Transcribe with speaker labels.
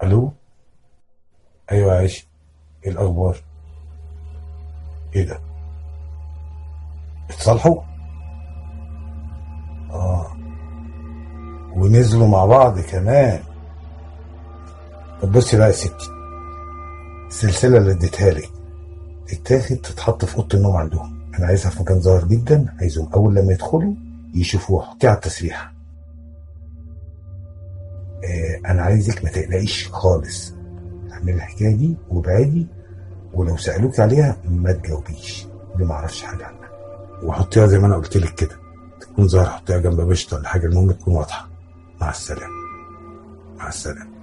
Speaker 1: الو. ايوه يا عيش. ايه الاخبار؟ ايه ده؟ اتصالحوا؟ اه. ونزلوا مع بعض كمان؟ طب بصي بقى يا ستي، السلسله اللي اديتها لك تتاخد تتحط في اوضه النوم عندهم. انا عايزها في مكان ظاهر جدا، عايزهم اول لما يدخلوا يشوفوها. حطيها على التسريحه. انا عايزك ما تقلقيش خالص. اعملي الحكايه دي وابعدي، ولو سالوك عليها ما تجاوبيش، دي ما اعرفش حاجه عنها. وحطيها زي ما انا قلت لك كده، تكون ظاهره. حطيها جنب بشط ولا حاجه، المهم تكون واضحه. مع السلامه. مع السلامه.